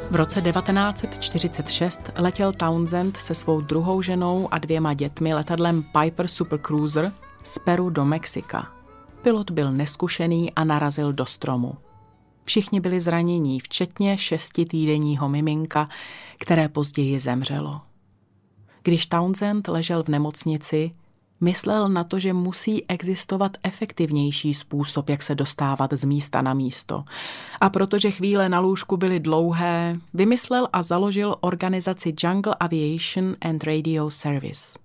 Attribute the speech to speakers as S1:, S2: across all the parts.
S1: V roce 1946 letěl Townsend se svou druhou ženou a 2 dětmi letadlem Piper Super Cruiser z Peru do Mexika. Pilot byl nezkušený a narazil do stromu. Všichni byli zranění, včetně 6týdenního miminka, které později zemřelo. Když Townsend ležel v nemocnici, myslel na to, že musí existovat efektivnější způsob, jak se dostávat z místa na místo. A protože chvíle na lůžku byly dlouhé, vymyslel a založil organizaci Jungle Aviation and Radio Service.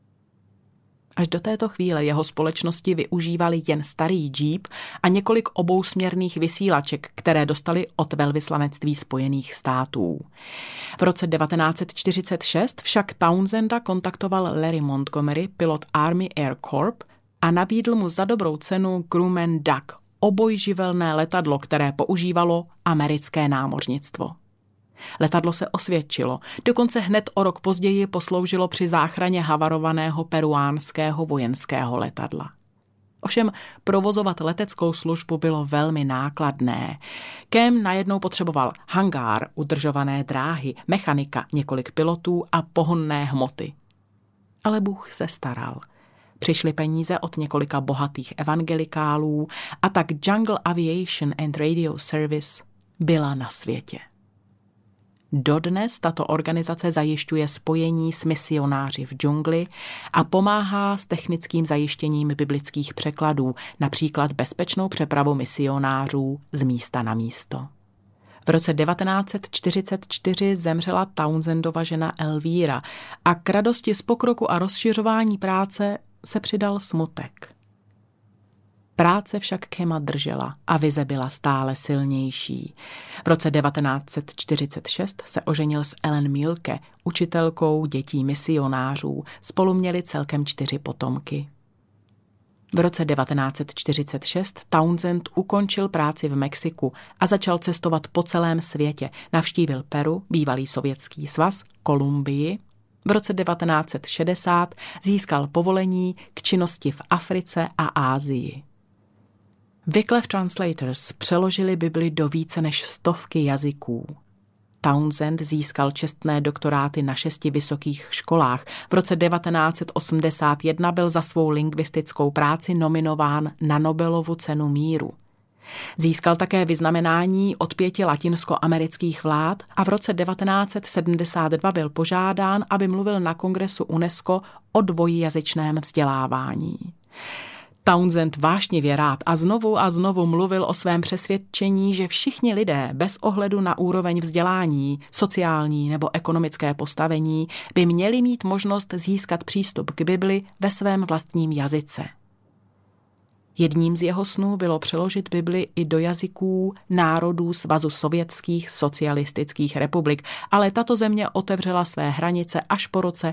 S1: Až do této chvíle jeho společnosti využívali jen starý Jeep a několik obousměrných vysílaček, které dostali od velvyslanectví Spojených států. V roce 1946 však Townsenda kontaktoval Larry Montgomery, pilot Army Air Corps, a nabídl mu za dobrou cenu Grumman Duck, obojživelné letadlo, které používalo americké námořnictvo. Letadlo se osvědčilo, dokonce hned o rok později posloužilo při záchraně havarovaného peruánského vojenského letadla. Ovšem provozovat leteckou službu bylo velmi nákladné. Cam najednou potřeboval hangár, udržované dráhy, mechanika, několik pilotů a pohonné hmoty. Ale Bůh se staral. Přišly peníze od několika bohatých evangelikálů a tak Jungle Aviation and Radio Service byla na světě. Dodnes tato organizace zajišťuje spojení s misionáři v džungli a pomáhá s technickým zajištěním biblických překladů, například bezpečnou přepravu misionářů z místa na místo. V roce 1944 zemřela Townsendova žena Elvíra a k radosti z pokroku a rozšiřování práce se přidal smutek. Práce však Cama držela a vize byla stále silnější. V roce 1946 se oženil s Ellen Mielke, učitelkou dětí misionářů. Spolu měli celkem 4 potomky. V roce 1946 Townsend ukončil práci v Mexiku a začal cestovat po celém světě. Navštívil Peru, bývalý Sovětský svaz, Kolumbii. V roce 1960 získal povolení k činnosti v Africe a Asii. Wycliffe Translators přeložili Bibli do více než 100 jazyků. Townsend získal čestné doktoráty na 6 vysokých školách. V roce 1981 byl za svou lingvistickou práci nominován na Nobelovu cenu míru. Získal také vyznamenání od 5 latinskoamerických vlád a v roce 1972 byl požádán, aby mluvil na kongresu UNESCO o dvojjazyčném vzdělávání. Townsend vášnivě rád a znovu mluvil o svém přesvědčení, že všichni lidé bez ohledu na úroveň vzdělání, sociální nebo ekonomické postavení by měli mít možnost získat přístup k Bibli ve svém vlastním jazyce. Jedním z jeho snů bylo přeložit Bibli i do jazyků národů Svazu sovětských socialistických republik, ale tato země otevřela své hranice až po roce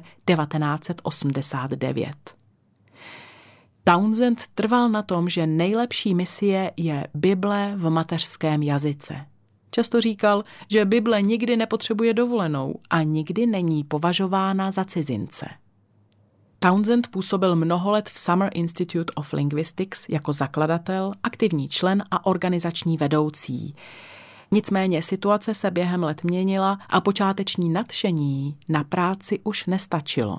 S1: 1989. Townsend trval na tom, že nejlepší misie je Bible v mateřském jazyce. Často říkal, že Bible nikdy nepotřebuje dovolenou a nikdy není považována za cizince. Townsend působil mnoho let v Summer Institute of Linguistics jako zakladatel, aktivní člen a organizační vedoucí. Nicméně situace se během let měnila a počáteční nadšení na práci už nestačilo.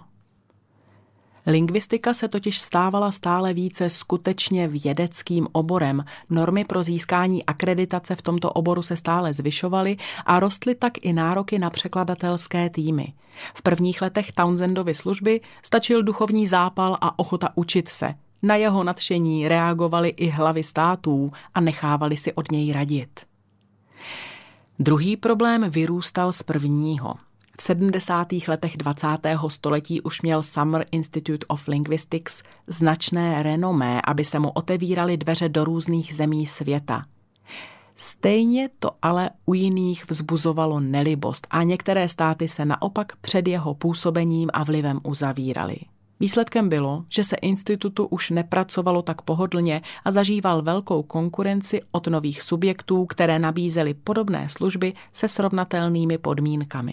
S1: Lingvistika se totiž stávala stále více skutečně vědeckým oborem, normy pro získání akreditace v tomto oboru se stále zvyšovaly a rostly tak i nároky na překladatelské týmy. V prvních letech Townsendovy služby stačil duchovní zápal a ochota učit se. Na jeho nadšení reagovaly i hlavy států a nechávali si od něj radit. Druhý problém vyrůstal z prvního. V 70. letech 20. století už měl Summer Institute of Linguistics značné renomé, aby se mu otevíraly dveře do různých zemí světa. Stejně to ale u jiných vzbuzovalo nelibost a některé státy se naopak před jeho působením a vlivem uzavíraly. Výsledkem bylo, že se institutu už nepracovalo tak pohodlně a zažíval velkou konkurenci od nových subjektů, které nabízely podobné služby se srovnatelnými podmínkami.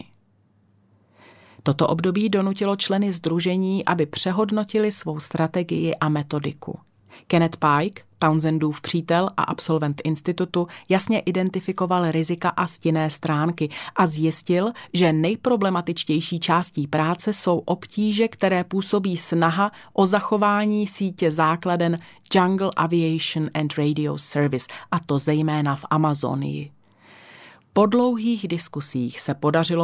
S1: Toto období donutilo členy sdružení, aby přehodnotili svou strategii a metodiku. Kenneth Pike, Townsendův přítel a absolvent institutu, jasně identifikoval rizika a stinné stránky a zjistil, že nejproblematičtější částí práce jsou obtíže, které působí snaha o zachování sítě základen Jungle Aviation and Radio Service, a to zejména v Amazonii. Po dlouhých diskusích se podařilo